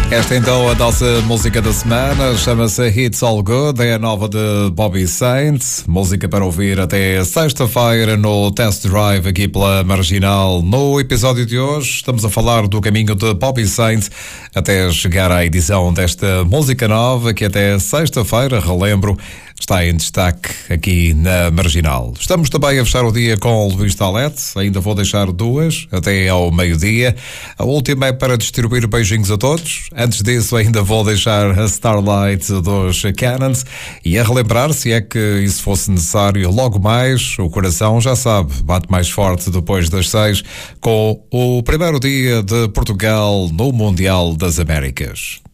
Esta então a nossa música da semana, chama-se It's All Good, é a nova de Bobby Saint, música para ouvir até sexta-feira no Test Drive aqui pela Marginal. No episódio de hoje estamos a falar do caminho de Bobby Saint até chegar à edição desta música nova que até sexta-feira, relembro, está em destaque aqui na Marginal. Estamos também a fechar o dia com o Luís Talete, ainda vou deixar duas até ao meio-dia. A última é para distribuir beijinhos a todos. Antes disso ainda vou deixar a Starlight dos Cannons e a relembrar, se é que isso fosse necessário, logo mais, o coração já sabe, bate mais forte depois das 6 com o primeiro dia de Portugal no Mundial das Américas.